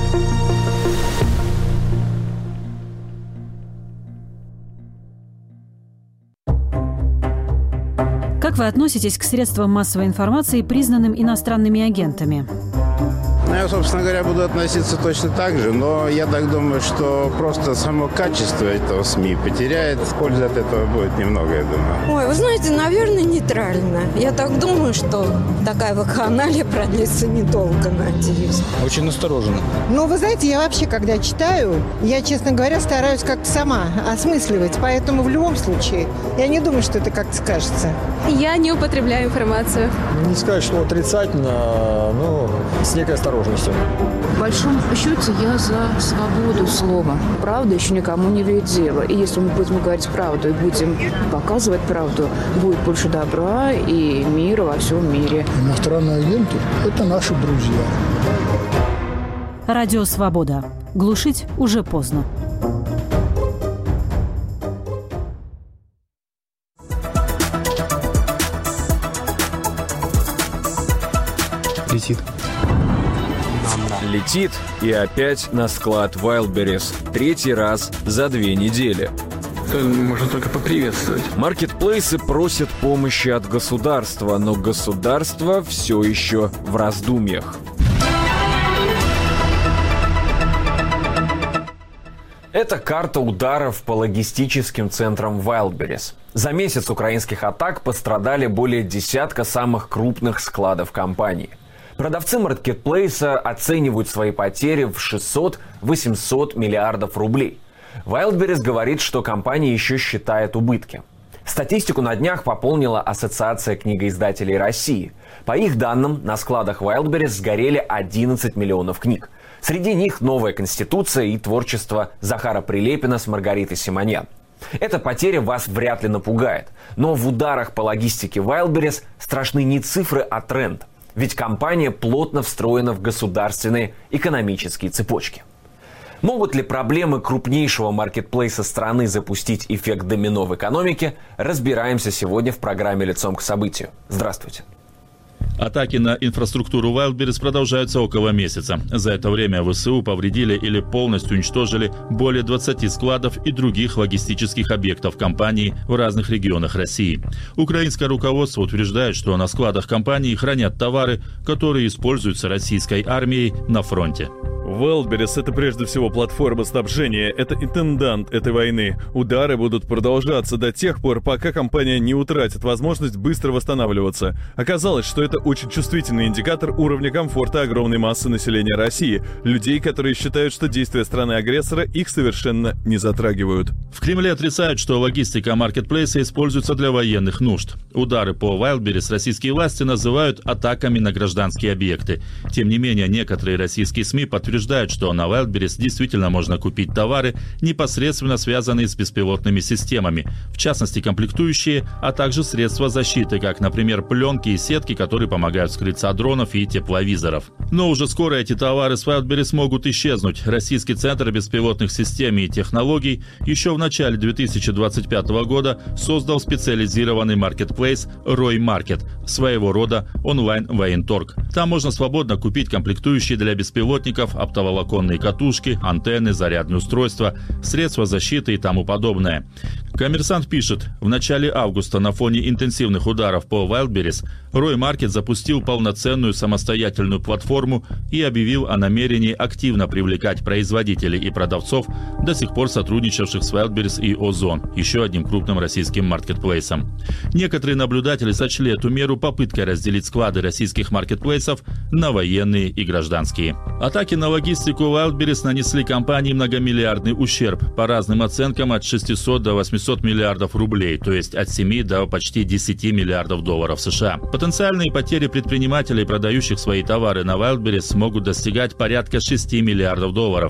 Как вы относитесь к средствам массовой информации, признанным иностранными агентами? Я, собственно говоря, буду относиться точно так же, но я так думаю, что просто само качество этого СМИ потеряет. Пользы от этого будет немного, я думаю. Ой, вы знаете, наверное, нейтрально. Я так думаю, что такая вакханалия продлится недолго, надеюсь. Очень настороженно. Ну, вы знаете, я вообще, когда читаю, я, честно говоря, стараюсь как-то сама осмысливать. Поэтому в любом случае, я не думаю, что это как-то скажется. Я не употребляю информацию. Не сказать, что отрицательно, но с некой осторожностью. В большом счете я за свободу слова. Правда еще никому не вредила. И если мы будем говорить правду и будем показывать правду, будет больше добра и мира во всем мире. Иностранные агенты – это наши друзья. Радио «Свобода». Глушить уже поздно. Летит. Летит и опять на склад Wildberries. Третий раз за 2 недели. Можно только поприветствовать. Маркетплейсы просят помощи от государства, но государство все еще в раздумьях. Это карта ударов по логистическим центрам Wildberries. За месяц украинских атак пострадали более десятка самых крупных складов компании. Продавцы маркетплейса оценивают свои потери в 600-800 миллиардов рублей. Wildberries говорит, что компания еще считает убытки. Статистику на днях пополнила Ассоциация книгоиздателей России. По их данным, на складах Wildberries сгорели 11 миллионов книг. Среди них «Новая Конституция» и творчество Захара Прилепина с Маргаритой Симоньян. Эта потеря вас вряд ли напугает. Но в ударах по логистике Wildberries страшны не цифры, а тренд. Ведь компания плотно встроена в государственные экономические цепочки. Могут ли проблемы крупнейшего маркетплейса страны запустить эффект домино в экономике? Разбираемся сегодня в программе «Лицом к событию». Здравствуйте. Атаки на инфраструктуру Wildberries продолжаются около месяца. За это время ВСУ повредили или полностью уничтожили более 20 складов и других логистических объектов компании в разных регионах России. Украинское руководство утверждает, что на складах компании хранят товары, которые используются российской армией на фронте. Wildberries – это прежде всего платформа снабжения, это интендант этой войны. Удары будут продолжаться до тех пор, пока компания не утратит возможность быстро восстанавливаться. Оказалось, что это очень чувствительный индикатор уровня комфорта огромной массы населения России, людей, которые считают, что действия страны-агрессора их совершенно не затрагивают. В Кремле отрицают, что логистика маркетплейса используется для военных нужд. Удары по Wildberries российские власти называют атаками на гражданские объекты. Тем не менее, некоторые российские СМИ подтверждают, что на Wildberries действительно можно купить товары, непосредственно связанные с беспилотными системами, в частности комплектующие, а также средства защиты, как, например, пленки и сетки, которые помогают скрыться от дронов и тепловизоров. Но уже скоро эти товары с Wildberries могут исчезнуть. Российский центр беспилотных систем и технологий еще в начале 2025 года создал специализированный маркетплейс Рой Маркет, своего рода онлайн-военторг. Там можно свободно купить комплектующие для беспилотников, оптоволоконные катушки, антенны, зарядные устройства, средства защиты и тому подобное. Коммерсант пишет, в начале августа на фоне интенсивных ударов по Wildberries Рой Маркет запустил полноценную самостоятельную платформу и объявил о намерении активно привлекать производителей и продавцов, до сих пор сотрудничавших с Wildberries и Озон, еще одним крупным российским маркетплейсом. Некоторые наблюдатели сочли эту меру попыткой разделить склады российских маркетплейсов на военные и гражданские. Атаки на логистику Wildberries нанесли компании многомиллиардный ущерб, по разным оценкам от 600 до 800 миллиардов рублей, то есть от 7 до почти 10 миллиардов долларов США. Потенциальные потери предпринимателей, продающих свои товары на Wildberries, могут достигать порядка 6 миллиардов долларов.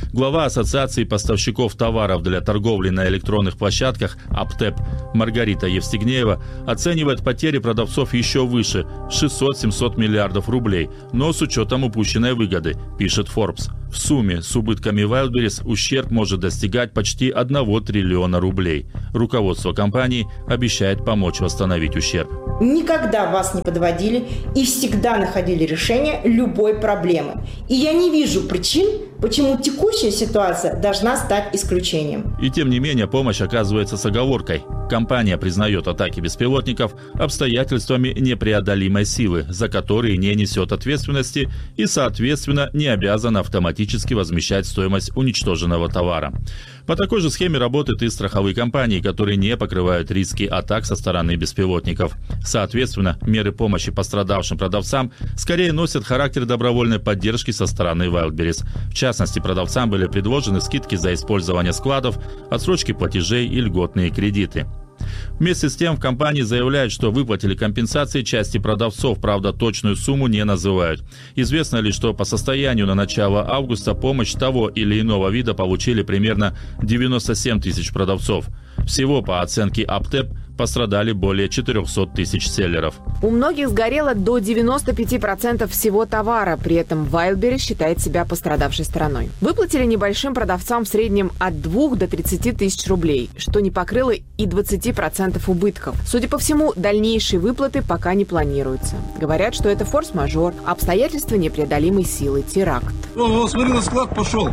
Глава Ассоциации поставщиков товаров для торговли на электронных площадках «Аптеп» Маргарита Евстигнеева оценивает потери продавцов еще выше – 600-700 миллиардов рублей, но с учетом упущенной выгоды, пишет Forbes. В сумме с убытками Wildberries ущерб может достигать почти 1 триллиона рублей. Руководство компании обещает помочь восстановить ущерб. Никогда вас не подводили и всегда находили решение любой проблемы. И я не вижу причин, почему текущая ситуация должна стать исключением. И тем не менее помощь оказывается с оговоркой. Компания признает атаки беспилотников обстоятельствами непреодолимой силы, за которые не несет ответственности и, соответственно, не обязана автоматически возмещать стоимость уничтоженного товара. По такой же схеме работают и страховые компании, которые не покрывают риски атак со стороны беспилотников. Соответственно, меры помощи пострадавшим продавцам скорее носят характер добровольной поддержки со стороны Wildberries. В частности, продавцам были предложены скидки за использование складов, отсрочки платежей и льготные кредиты. Вместе с тем в компании заявляют, что выплатили компенсации части продавцов, правда точную сумму не называют. Известно лишь, что по состоянию на начало августа помощь того или иного вида получили примерно 97 тысяч продавцов. Всего, по оценке Аптеп, пострадали более 400 тысяч селлеров. У многих сгорело до 95% всего товара, при этом Wildberries считает себя пострадавшей стороной. Выплатили небольшим продавцам в среднем от 2 до 30 тысяч рублей, что не покрыло и 20% убытков. Судя по всему, дальнейшие выплаты пока не планируются. Говорят, что это форс-мажор, обстоятельства непреодолимой силы, теракт. Смотри, на склад пошел.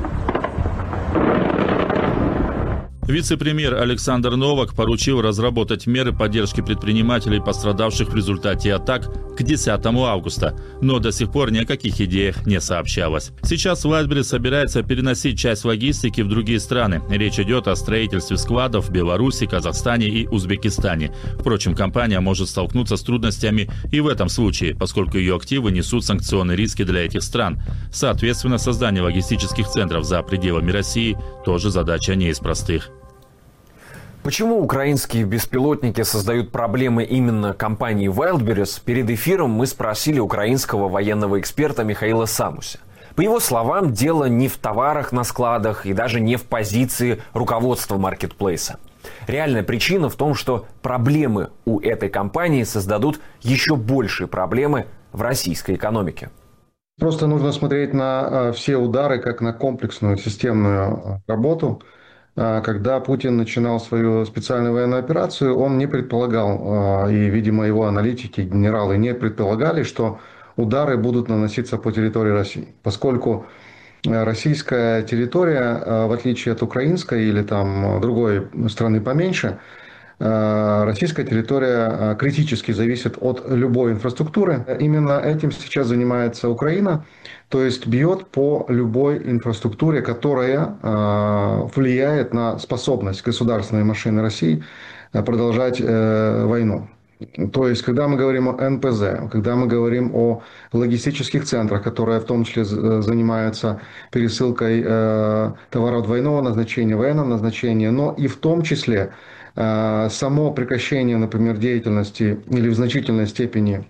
Вице-премьер Александр Новак поручил разработать меры поддержки предпринимателей, пострадавших в результате атак, к 10 августа, но до сих пор ни о каких идеях не сообщалось. Сейчас Wildberries собирается переносить часть логистики в другие страны. Речь идет о строительстве складов в Беларуси, Казахстане и Узбекистане. Впрочем, компания может столкнуться с трудностями и в этом случае, поскольку ее активы несут санкционные риски для этих стран. Соответственно, создание логистических центров за пределами России тоже задача не из простых. Почему украинские беспилотники создают проблемы именно компании Wildberries? Перед эфиром мы спросили украинского военного эксперта Михаила Самуся. По его словам, дело не в товарах на складах и даже не в позиции руководства маркетплейса. Реальная причина в том, что проблемы у этой компании создадут еще большие проблемы в российской экономике. Просто нужно смотреть на все удары как на комплексную системную работу. Когда Путин начинал свою специальную военную операцию, он не предполагал, и, видимо, его аналитики, генералы не предполагали, что удары будут наноситься по территории России. Поскольку российская территория, в отличие от украинской или там другой страны поменьше, российская территория критически зависит от любой инфраструктуры. Именно этим сейчас занимается Украина, то есть бьет по любой инфраструктуре, которая влияет на способность государственной машины России продолжать войну. То есть, когда мы говорим о НПЗ, когда мы говорим о логистических центрах, которые в том числе занимаются пересылкой товаров двойного назначения, военного назначения, но и в том числе само прекращение, например, деятельности или в значительной степени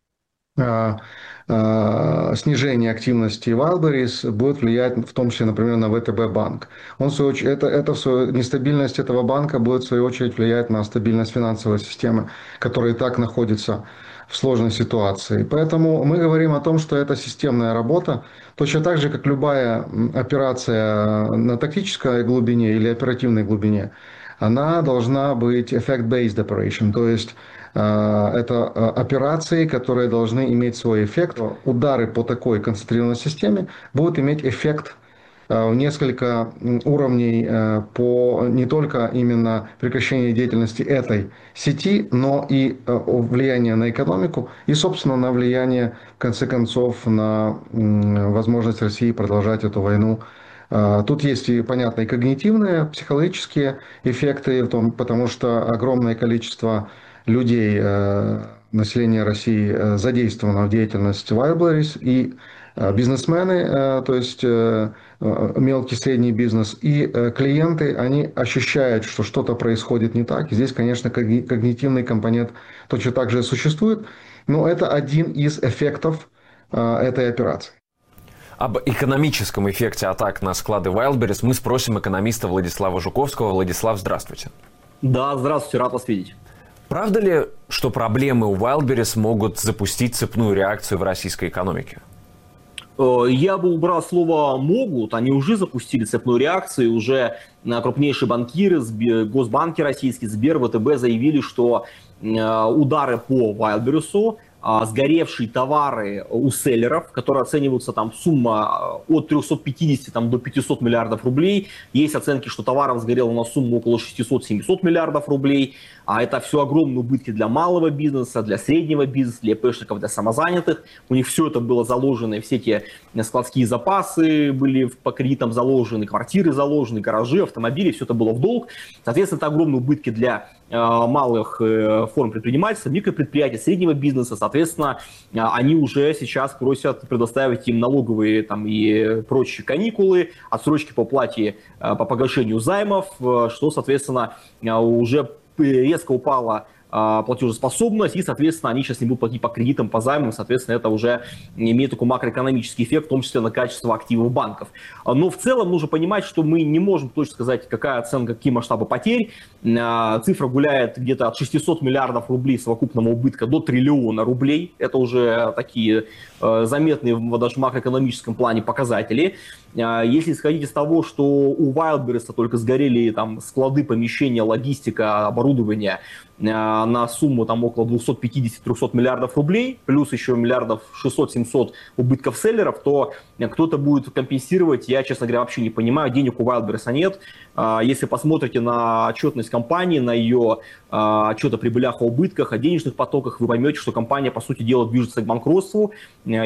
снижение активности Wildberries будет влиять в том числе, например, на ВТБ-банк. Нестабильность этого банка будет в свою очередь влиять на стабильность финансовой системы, которая и так находится в сложной ситуации. Поэтому мы говорим о том, что это системная работа, точно так же, как любая операция на тактической глубине или оперативной глубине. Она должна быть effect-based operation, то есть это операции, которые должны иметь свой эффект. Удары по такой концентрированной системе будут иметь эффект в несколько уровней по не только именно прекращению деятельности этой сети, но и влияние на экономику и, собственно, на влияние, в конце концов, на возможность России продолжать эту войну. Тут есть и, понятно, и когнитивные, психологические эффекты, потому что огромное количество людей, населения России задействовано в деятельности Wildberries, и бизнесмены, то есть мелкий, средний бизнес, и клиенты, они ощущают, что что-то происходит не так. И здесь, конечно, когнитивный компонент точно так же существует, но это один из эффектов этой операции. Об экономическом эффекте атак на склады Wildberries мы спросим экономиста Владислава Жуковского. Владислав, здравствуйте. Да, здравствуйте, рад вас видеть. Правда ли, что проблемы у Wildberries могут запустить цепную реакцию в российской экономике? Я бы убрал слово «могут». Они уже запустили цепную реакцию. Уже крупнейшие банкиры, госбанки российские, Сбер, ВТБ заявили, что удары по Wildberries, сгоревшие товары у селлеров, которые оцениваются там сумма от 350 до 500 миллиардов рублей. Есть оценки, что товаров сгорело на сумму около 600-700 миллиардов рублей. А это все огромные убытки для малого бизнеса, для среднего бизнеса, для ИПшников, для самозанятых. У них все это было заложено, все эти складские запасы были по кредитам заложены, квартиры заложены, гаражи, автомобили, все это было в долг. Соответственно, это огромные убытки для малых форм предпринимательства, микропредприятий, среднего бизнеса. Соответственно, они уже сейчас просят предоставить им налоговые там, и прочие каникулы, отсрочки по плате, по погашению займов, что, соответственно, уже резко упала платежеспособность, и, соответственно, они сейчас не будут платить по кредитам, по займам, соответственно, это уже имеет такой макроэкономический эффект, в том числе на качество активов банков. Но в целом нужно понимать, что мы не можем точно сказать, какая оценка, какие масштабы потерь. Цифра гуляет где-то от 600 миллиардов рублей совокупного убытка до триллиона рублей. Это уже такие заметные даже в макроэкономическом плане показатели. Если исходить из того, что у Wildberries только сгорели там склады, помещения, логистика, оборудование на сумму там около 250-300 миллиардов рублей, плюс еще миллиардов 600-700 убытков селлеров, то кто-то будет компенсировать, я, честно говоря, вообще не понимаю, денег у Wildberries нет. Если посмотрите на отчетность компании, на ее отчет о прибылях, о убытках, о денежных потоках, вы поймете, что компания, по сути дела, движется к банкротству.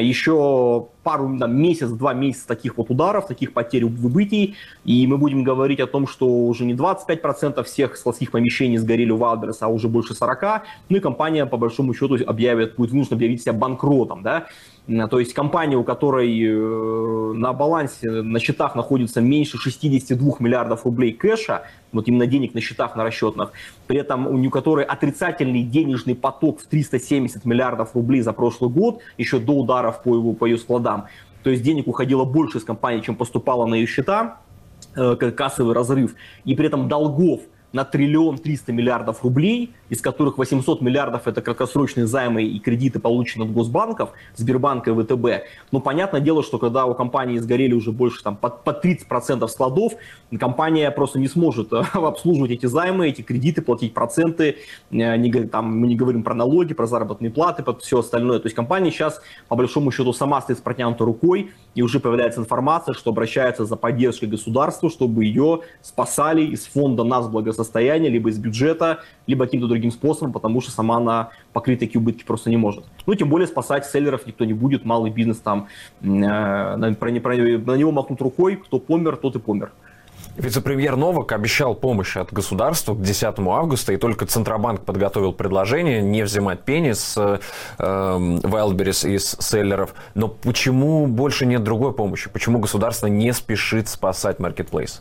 Еще месяц-два месяца таких вот ударов, таких потерь, выбытий, и мы будем говорить о том, что уже не 25% всех складских помещений сгорели у Wildberries, а уже больше 40%, ну и компания, по большому счету, будет вынуждена объявить себя банкротом, да. То есть компания, у которой на балансе, на счетах находится меньше 62 миллиардов рублей кэша, вот именно денег на счетах, на расчетных, при этом у которой отрицательный денежный поток в 370 миллиардов рублей за прошлый год, еще до ударов по ее складам, то есть денег уходило больше из компании, чем поступало на ее счета, кассовый разрыв, и при этом долгов на 1 300 миллиардов рублей, из которых 800 миллиардов это краткосрочные займы и кредиты, полученные от госбанков, Сбербанка и ВТБ. Но понятное дело, что когда у компании сгорели уже больше там, по 30% складов, компания просто не сможет обслуживать эти займы, эти кредиты, платить проценты. Мы не говорим про налоги, про заработные платы, про все остальное. То есть компания сейчас, по большому счету, сама стоит с протянутой рукой, и уже появляется информация, что обращается за поддержкой государства, чтобы ее спасали из фонда нацблагосостояния, либо из бюджета, либо каким-то другим способом, потому что сама она покрыть такие убытки просто не может. Ну, тем более спасать селлеров никто не будет, малый бизнес там, на него махнут рукой, кто помер, тот и помер. Вице-премьер Новак обещал помощь от государства к 10 августа, и только Центробанк подготовил предложение не взимать пени с Wildberries и с селлеров. Но почему больше нет другой помощи? Почему государство не спешит спасать маркетплейс?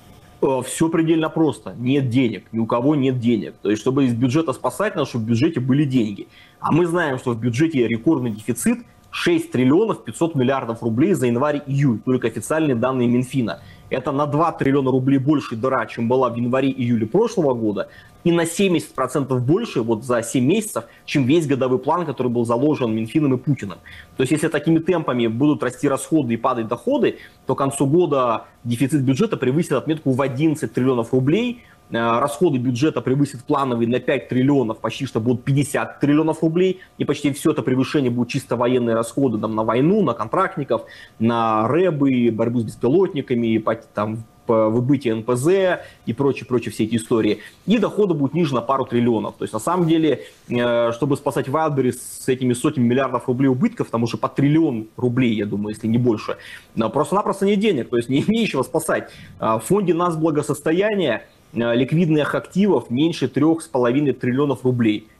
Все предельно просто. Нет денег. Ни у кого нет денег. То есть, чтобы из бюджета спасать, надо, чтобы в бюджете были деньги. А мы знаем, что в бюджете рекордный дефицит 6 триллионов 500 миллиардов рублей за январь-июль. Только официальные данные Минфина. Это на 2 триллиона рублей больше дыра, чем была в январе-июле прошлого года. И на 70% больше вот за 7 месяцев, чем весь годовой план, который был заложен Минфином и Путиным. То есть если такими темпами будут расти расходы и падать доходы, то к концу года дефицит бюджета превысит отметку в 11 триллионов рублей. Расходы бюджета превысят плановые на 5 триллионов, почти что будут 50 триллионов рублей. И почти все это превышение будут чисто военные расходы там, на войну, на контрактников, на рэбы, борьбу с беспилотниками, там, выбытие НПЗ и прочие все эти истории. И доходы будут ниже на пару триллионов. То есть на самом деле, чтобы спасать Wildberries с этими сотнями миллиардов рублей убытков, там уже по триллион рублей, я думаю, если не больше, просто-напросто нет денег, то есть не нечего спасать. В фонде нацблагосостояния ликвидных активов меньше 3,5 триллионов рублей.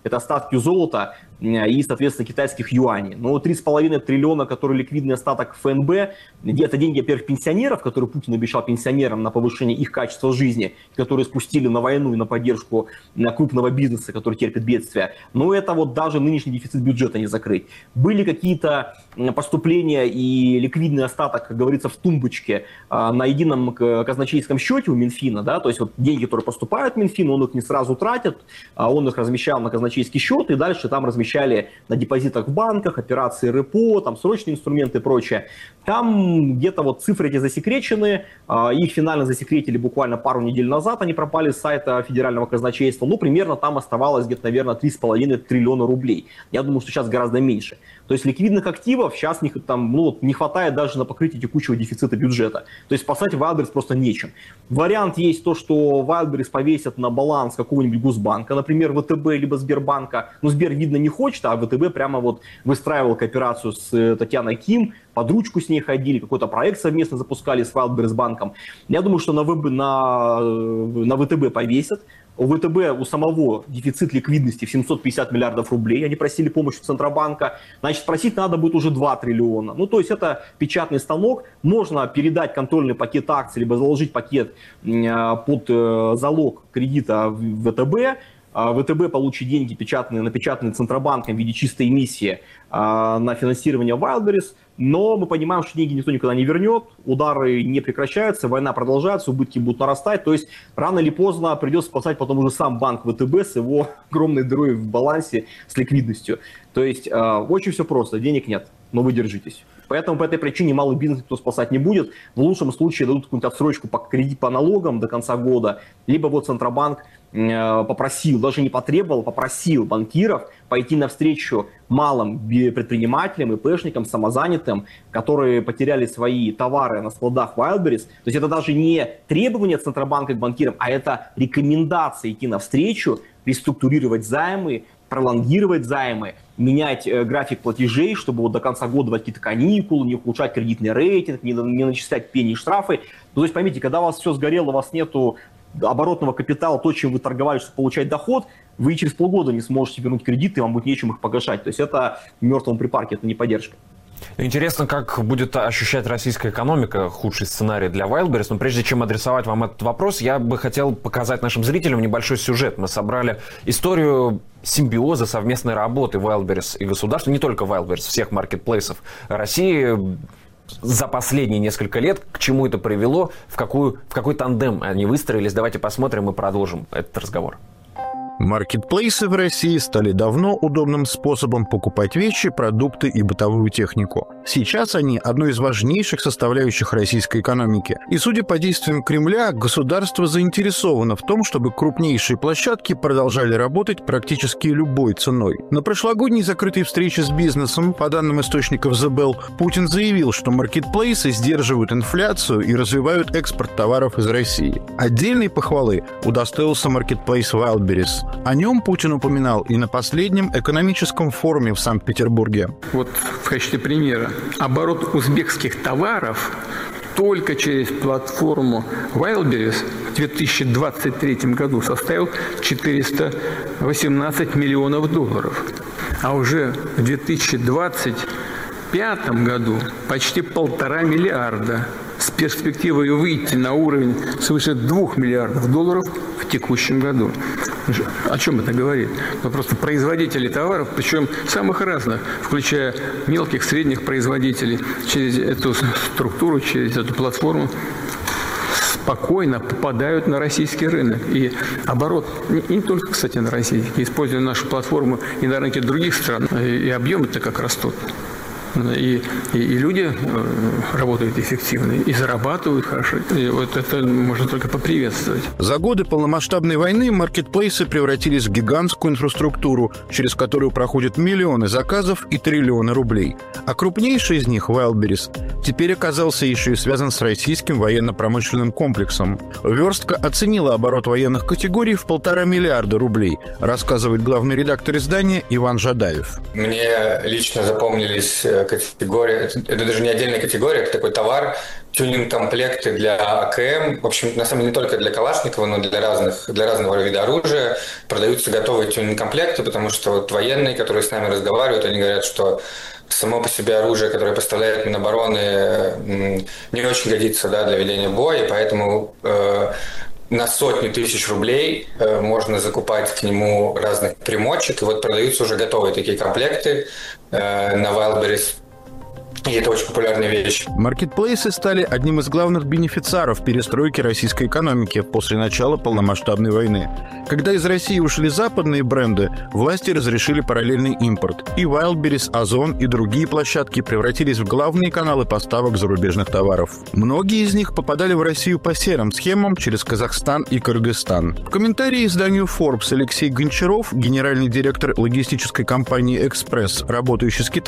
это остатки золота и, соответственно, китайских юаней. Но 3,5 триллиона, который ликвидный остаток ФНБ, это деньги, во-первых, пенсионеров, которые Путин обещал пенсионерам на повышение их качества жизни, которые спустили на войну и на поддержку крупного бизнеса, который терпит бедствия. Но это вот даже нынешний дефицит бюджета не закрыть. Были какие-то поступления и ликвидный остаток, как говорится, в тумбочке на едином казначейском счете у Минфина, да, то есть вот деньги, которые поступают в Минфин, он их не сразу тратит, он их размещал на казначейский счет и дальше там размещали на депозитах в банках, операции РЭПО, там срочные инструменты и прочее. Там где-то вот цифры эти засекречены, их финально засекретили буквально пару недель назад, они пропали с сайта федерального казначейства, ну, примерно там оставалось где-то, наверное, 3,5 триллиона рублей. Я думаю, что сейчас гораздо меньше. То есть ликвидных активов сейчас не хватает даже на покрытие текущего дефицита бюджета. То есть спасать Wildberries просто нечем. Вариант есть то, что Wildberries повесят на баланс какого-нибудь госбанка, например, ВТБ либо Сбербанка. Но Сбер, видно, не хочет, а ВТБ прямо вот выстраивал кооперацию с Татьяной Ким, под ручку с ней ходили, какой-то проект совместно запускали с Wildberries банком. Я думаю, что на ВТБ повесят. У ВТБ у самого дефицит ликвидности в 750 миллиардов рублей. Они просили помощи Центробанка. Значит, просить надо будет уже 2 триллиона. Ну, то есть это печатный станок. Можно передать контрольный пакет акций, либо заложить пакет под залог кредита в ВТБ. ВТБ получит деньги, напечатанные Центробанком в виде чистой эмиссии на финансирование Wildberries, но мы понимаем, что деньги никто никогда не вернет, удары не прекращаются, война продолжается, убытки будут нарастать, то есть рано или поздно придется спасать потом уже сам банк ВТБ с его огромной дырой в балансе с ликвидностью. То есть очень все просто, денег нет, но вы держитесь. Поэтому по этой причине малый бизнес никто спасать не будет. В лучшем случае дадут какую-то отсрочку по кредиту по налогам до конца года, либо вот Центробанк попросил, даже не потребовал, попросил банкиров пойти навстречу малым предпринимателям, ИПшникам, самозанятым, которые потеряли свои товары на складах Wildberries. То есть это даже не требование Центробанка к банкирам, а это рекомендация идти навстречу, реструктурировать займы, пролонгировать займы, менять график платежей, чтобы вот до конца года давать какие-то каникулы, не ухудшать кредитный рейтинг, не начислять пени и штрафы. Ну, то есть поймите, когда у вас все сгорело, у вас нету оборотного капитала, то, чем вы торговали, чтобы получать доход, вы через полгода не сможете вернуть кредиты, вам будет нечем их погашать. То есть это в мертвом припарке, это не поддержка. Интересно, как будет ощущать российская экономика худший сценарий для Wildberries. Но прежде чем адресовать вам этот вопрос, я бы хотел показать нашим зрителям небольшой сюжет. Мы собрали историю симбиоза совместной работы Wildberries и государства, не только Wildberries, всех маркетплейсов России за последние несколько лет, к чему это привело, в какой тандем они выстроились. Давайте посмотрим и продолжим этот разговор. Маркетплейсы в России стали давно удобным способом покупать вещи, продукты и бытовую технику. Сейчас они – одной из важнейших составляющих российской экономики. И, судя по действиям Кремля, государство заинтересовано в том, чтобы крупнейшие площадки продолжали работать практически любой ценой. На прошлогодней закрытой встрече с бизнесом, по данным источников The Bell, Путин заявил, что маркетплейсы сдерживают инфляцию и развивают экспорт товаров из России. Отдельной похвалы удостоился маркетплейс Wildberries. О нем Путин упоминал и на последнем экономическом форуме в Санкт-Петербурге. Вот в качестве примера. Оборот узбекских товаров только через платформу Wildberries в 2023 году составил 418 миллионов долларов. А уже в 2025 году почти 1,5 миллиарда. С перспективой выйти на уровень свыше 2 миллиардов долларов в текущем году. О чем это говорит? Ну, просто производители товаров, причем самых разных, включая мелких, средних производителей, через эту структуру, через эту платформу спокойно попадают на российский рынок. И оборот, не только, кстати, на российский, используя нашу платформу и на рынке других стран, и объемы-то как растут. И люди работают эффективно, и зарабатывают хорошо. И вот это можно только поприветствовать. За годы полномасштабной войны маркетплейсы превратились в гигантскую инфраструктуру, через которую проходят миллионы заказов и триллионы рублей. А крупнейший из них, Wildberries, теперь оказался еще и связан с российским военно-промышленным комплексом. Верстка оценила оборот военных категорий в 1,5 миллиарда рублей, рассказывает главный редактор издания Иван Жадаев. Мне лично запомнились категории, это даже не отдельная категория, это такой товар, тюнинг-комплекты для АКМ. В общем, на самом деле не только для Калашникова, но для разного вида оружия продаются готовые тюнинг-комплекты, потому что вот военные, которые с нами разговаривают, они говорят, что само по себе оружие, которое поставляет Минобороны, не очень годится, да, для ведения боя, и поэтому на сотни тысяч рублей можно закупать к нему разных примочек, и вот продаются уже готовые такие комплекты на Wildberries. И это очень популярная вещь. Маркетплейсы стали одним из главных бенефициаров перестройки российской экономики после начала полномасштабной войны. Когда из России ушли западные бренды, власти разрешили параллельный импорт. И Wildberries, Озон и другие площадки превратились в главные каналы поставок зарубежных товаров. Многие из них попадали в Россию по серым схемам через Казахстан и Кыргызстан. В комментарии изданию Forbes Алексей Гончаров, генеральный директор логистической компании «Экспресс», работающий с Китаем,